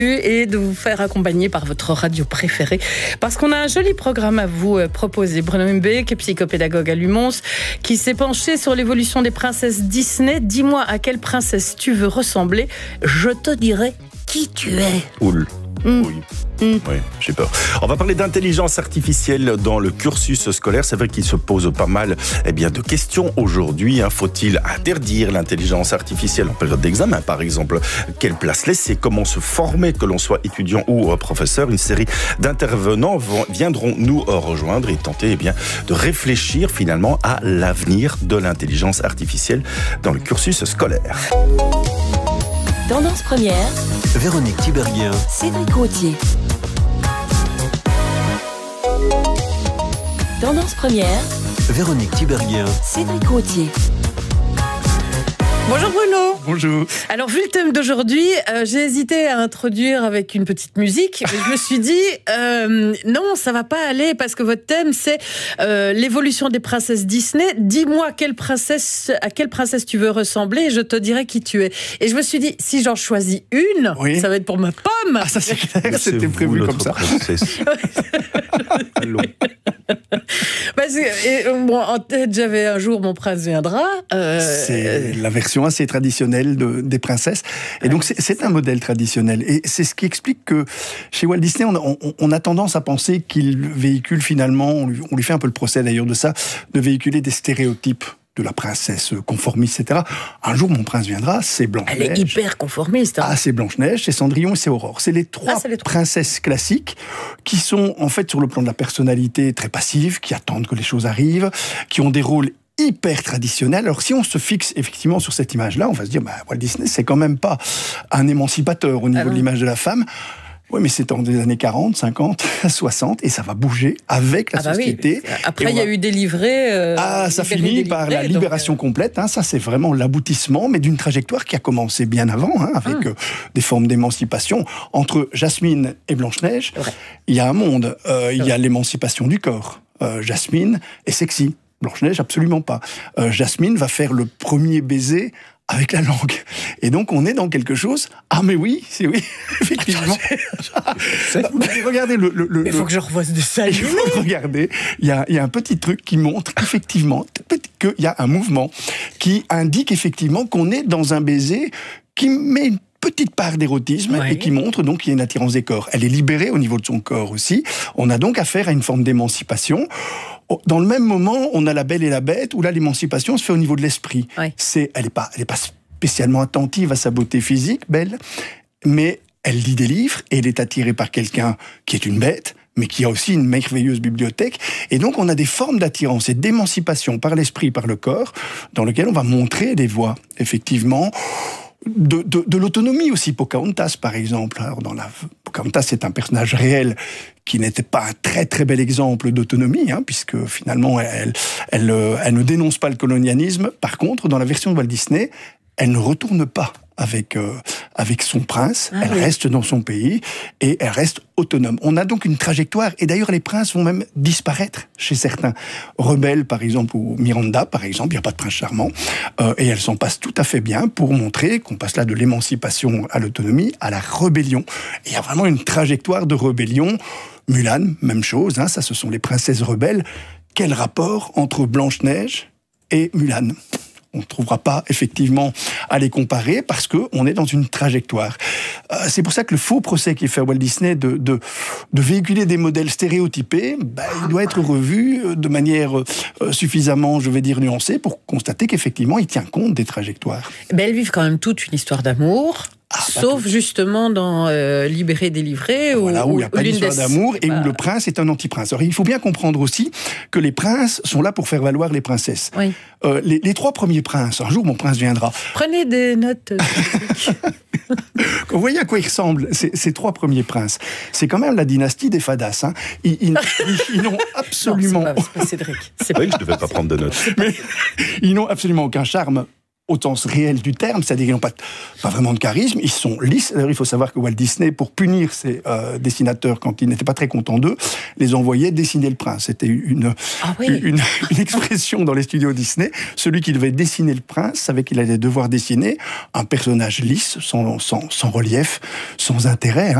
et de vous faire accompagner par votre radio préférée. Parce qu'on a un joli programme à vous proposer. Bruno Mbeek, psychopédagogue à Lumons, qui s'est penché sur l'évolution des princesses Disney. Dis-moi à quelle princesse tu veux ressembler, je te dirai qui tu es. Oul. Oui, j'ai peur. On va parler d'intelligence artificielle dans le cursus scolaire. C'est vrai qu'il se pose pas mal de questions aujourd'hui. Faut-il interdire l'intelligence artificielle en période d'examen, par exemple? Quelle place laisser? Comment se former, que l'on soit étudiant ou professeur? Une série d'intervenants viendront nous rejoindre et tenter de réfléchir finalement à l'avenir de l'intelligence artificielle dans le cursus scolaire. Tendance première, Véronique Tiberghien, Cédric Gauthier. Tendance première, Véronique Tiberghien, Cédric Gauthier. Bonjour Bruno. Bonjour. Alors vu le thème d'aujourd'hui, j'ai hésité à introduire avec une petite musique, mais je me suis dit non, ça va pas aller parce que votre thème c'est l'évolution des princesses Disney. Dis-moi à quelle princesse tu veux ressembler et je te dirai qui tu es. Et je me suis dit si j'en choisis une, ça va être pour ma pomme. Ah ça c'est clair, c'était prévu comme ça. Allô. Parce que, en tête j'avais un jour mon prince viendra. C'est la version assez traditionnelle des princesses. Et donc, c'est un modèle traditionnel. Et c'est ce qui explique que chez Walt Disney, on a tendance à penser qu'il véhicule finalement, on lui fait un peu le procès d'ailleurs de ça, de véhiculer des stéréotypes de la princesse conformiste, etc. Un jour, mon prince viendra, c'est Blanche-Neige. Elle est hyper conformiste. Hein. Ah, c'est Blanche-Neige, c'est Cendrillon et c'est Aurore. C'est les trois princesses classiques qui sont, en fait, sur le plan de la personnalité, très passives, qui attendent que les choses arrivent, qui ont des rôles hyper traditionnel. Alors, si on se fixe effectivement sur cette image-là, on va se dire, Walt Disney, c'est quand même pas un émancipateur au niveau de l'image de la femme. Oui, mais c'est dans les années 40, 50, 60, et ça va bouger avec la société. Oui. Après, il y a eu des livrets... ça finit par la libération complète. Ça, c'est vraiment l'aboutissement, mais d'une trajectoire qui a commencé bien avant, avec des formes d'émancipation. Entre Jasmine et Blanche-Neige, il y a un monde. Il y a l'émancipation du corps. Jasmine est sexy. Blanche-Neige, absolument pas. Jasmine va faire le premier baiser avec la langue. Et donc, on est dans quelque chose... Ah, mais oui, c'est oui, effectivement. Regardez il faut que je revoie ce dessin. Il faut regarder. Il y a un petit truc qui montre, effectivement, qu'il y a un mouvement qui indique, effectivement, qu'on est dans un baiser qui met une petite part d'érotisme et qui montre donc qu'il y a une attirance des corps. Elle est libérée au niveau de son corps aussi. On a donc affaire à une forme d'émancipation. Dans le même moment, on a La Belle et la Bête, où là, l'émancipation se fait au niveau de l'esprit. Elle est pas spécialement attentive à sa beauté physique, Belle, mais elle lit des livres et elle est attirée par quelqu'un qui est une bête, mais qui a aussi une merveilleuse bibliothèque. Et donc, on a des formes d'attirance et d'émancipation par l'esprit, par le corps, dans lesquelles on va montrer des voies, effectivement, de l'autonomie aussi. Pocahontas, par exemple. Alors, Pocahontas, c'est un personnage réel qui n'était pas un très très bel exemple d'autonomie, puisque finalement, elle ne dénonce pas le colonialisme. Par contre, dans la version de Walt Disney, elle ne retourne pas avec son prince, elle reste dans son pays et elle reste autonome. On a donc une trajectoire, et d'ailleurs les princes vont même disparaître chez certains. Rebelle, par exemple, ou Miranda, par exemple, il n'y a pas de prince charmant, et elle s'en passe tout à fait bien pour montrer qu'on passe là de l'émancipation à l'autonomie, à la rébellion. Et il y a vraiment une trajectoire de rébellion. Mulan, même chose, ça ce sont les princesses rebelles. Quel rapport entre Blanche-Neige et Mulan ? On ne trouvera pas, effectivement, à les comparer parce qu'on est dans une trajectoire. C'est pour ça que le faux procès qui est fait à Walt Disney de véhiculer des modèles stéréotypés, il doit être revu de manière suffisamment, je vais dire, nuancée pour constater qu'effectivement, il tient compte des trajectoires. Elles vivent quand même toute une histoire d'amour. Sauf justement dans Libéré, délivré, où il n'y a pas d'histoire d'amour et où le prince est un anti-prince. Alors il faut bien comprendre aussi que les princes sont là pour faire valoir les princesses. Oui. Les trois premiers princes, un jour mon prince viendra. Prenez des notes. Vous voyez à quoi ils ressemblent, ces trois premiers princes. C'est quand même la dynastie des Fadas. Ils n'ont absolument... Non, c'est pas Cédric. Oui, je ne devais pas prendre de notes. Mais ils n'ont absolument aucun charme au sens réel du terme, c'est-à-dire qu'ils n'ont pas vraiment de charisme, ils sont lisses. D'ailleurs, il faut savoir que Walt Disney, pour punir ses dessinateurs quand ils n'étaient pas très contents d'eux, les envoyait dessiner le prince. C'était une expression dans les studios Disney. Celui qui devait dessiner le prince savait qu'il allait devoir dessiner un personnage lisse, sans relief, sans intérêt,